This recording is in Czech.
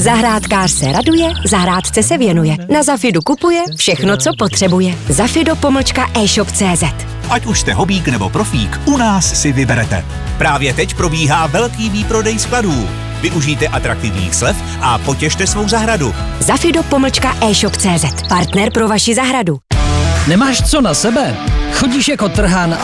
Zahrádkář se raduje, zahrádce se věnuje. Na Zafidu kupuje všechno, co potřebuje. Zafido-e-shop.cz. Ať už jste hobík nebo profík, u nás si vyberete. Právě teď probíhá velký výprodej skladů. Využijte atraktivních slev a potěšte svou zahradu. Zafido-e-shop.cz. Partner pro vaši zahradu. Nemáš co na sebe? Chodíš jako trhán